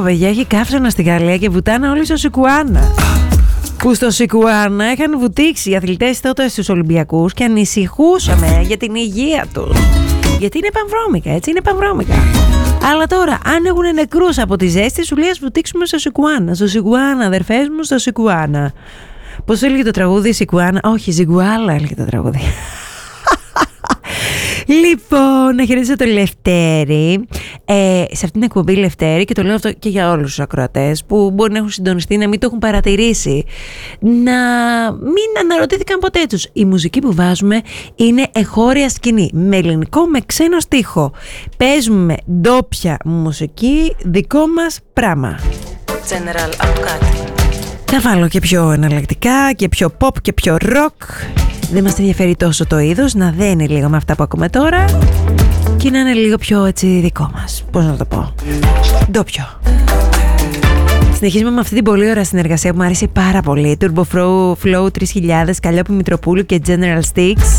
παιδιά, έχει καύσωνα στη Γαλλία και βουτάνε όλοι στο Σικουάνα. Που στο Σικουάνα είχαν βουτήξει οι αθλητές τότε στους Ολυμπιακούς και ανησυχούσαμε για την υγεία τους. Γιατί είναι πανβρώμικα, έτσι, είναι πανβρώμικα. Αλλά τώρα, αν έχουν νεκρούς από τη ζέστη, σου λέει ας βουτήξουμε στο Σικουάνα. Στο Σικουάνα, αδερφές μου, στο Σικουάνα. Πώς έλεγε το τραγούδι Σικουάνα? Όχι, Ζιγκουάλα έλεγε το τραγούδι. Λοιπόν, να χαιρετήσω το Λευτέρη σε αυτήν την εκπομπή, Λευτέρη, και το λέω αυτό και για όλους τους ακροατές που μπορεί να έχουν συντονιστεί, να μην το έχουν παρατηρήσει, να μην αναρωτήθηκαν ποτέ τους. Η μουσική που βάζουμε είναι εγχώρια σκηνή, με ελληνικό, με ξένο στίχο. Παίζουμε ντόπια μουσική, δικό μας πράγμα. General Avocati. Θα βάλω και πιο εναλλακτικά και πιο pop και πιο rock. Δεν μας ενδιαφέρει τόσο το είδος, να δένει λίγο με αυτά που ακούμε τώρα και να είναι λίγο πιο έτσι δικό μας. Πώς να το πω? Ντόπιο. Συνεχίζουμε με αυτή την πολύ ωραία συνεργασία που μου αρέσει πάρα πολύ. Turbo Flow 3000, Καλλιόπη Μητροπούλου και General Sticks.